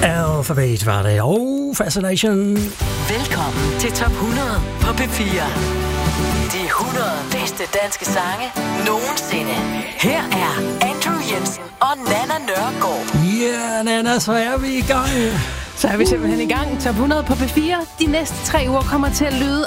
Alphabet var det, og Fascination. Velkommen til Top 100 på P4. De 100 bedste danske sange nogensinde. Her er Andrew Jensen og Nanna Nørgaard. Ja, Nanna, så er vi i gang. Så er vi simpelthen i gang. Top 100 på P4. De næste 3 uger kommer til at lyde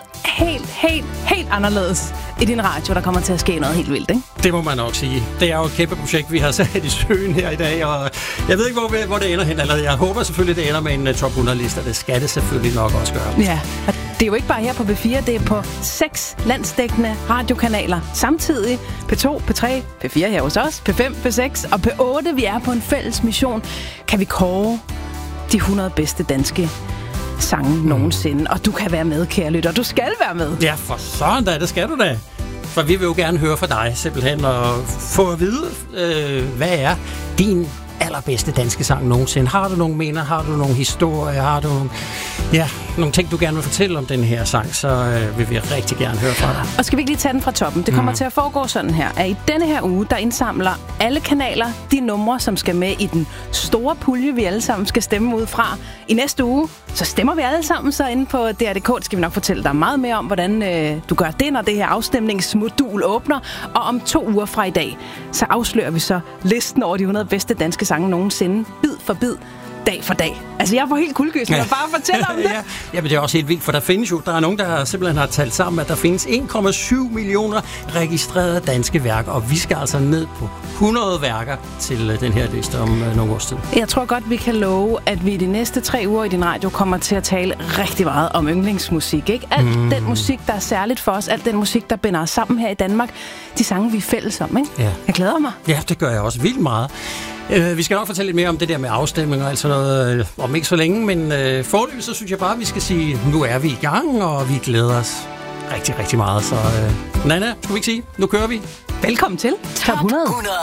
helt anderledes i din radio. Der kommer til at ske noget helt vildt, ikke? Det må man nok sige. Det er jo et kæmpe projekt, vi har sat i søen her i dag, og jeg ved ikke, hvor det ender hen. Eller jeg håber selvfølgelig, det ender med en top 100-liste, og det skal det selvfølgelig nok også gøre. Ja, og det er jo ikke bare her på P4, det er på 6 landsdækkende radiokanaler samtidig. P2, P3, P4 her hos os, P5, P6 og P8. Vi er på en fælles mission. Kan vi kåre de 100 bedste danske sange nogensinde? Og du kan være med, kære lytter. Du skal være med. Ja, for sådan da, det skal du da. For vi vil jo gerne høre fra dig, simpelthen, og få at vide, hvad er din allerbedste danske sang nogensinde. Har du nogle minder? Har du nogle historier? Har du nogle ting, du gerne vil fortælle om den her sang, så vil vi rigtig gerne høre fra dig. Og skal vi ikke lige tage den fra toppen? Det kommer til at foregå sådan her, at i denne her uge, der indsamler alle kanaler de numre, som skal med i den store pulje, vi alle sammen skal stemme ud fra. I næste uge, så stemmer vi alle sammen så inde på DR.dk. Det skal vi nok fortælle dig meget mere om, hvordan du gør det, når det her afstemningsmodul åbner. Og om 2 uger fra i dag, så afslører vi så listen over de 100 bedste danske sange nogensinde, bid for bid, dag for dag. Altså, jeg får helt kuldegysning og bare fortælle om det. Ja, men det er også helt vildt, for der er nogen, der simpelthen har talt sammen, at der findes 1,7 millioner registrerede danske værker, og vi skal altså ned på 100 værker til den her liste om nogle års tid. Jeg tror godt, vi kan love, at vi i de næste 3 uger i din radio kommer til at tale rigtig meget om yndlingsmusik, ikke? Alt den musik, der er særligt for os, alt den musik, der binder os sammen her i Danmark, de sange, vi er fælles om, ikke? Ja. Jeg glæder mig. Ja, det gør jeg også vildt meget. Vi skal nok fortælle lidt mere om det der med afstemning og alt sådan noget om ikke så længe, men foreløbig så synes jeg bare, at vi skal sige, nu er vi i gang, og vi glæder os rigtig, rigtig meget. Så Nanna, skal vi ikke sige, nu kører vi. Velkommen til Top 100.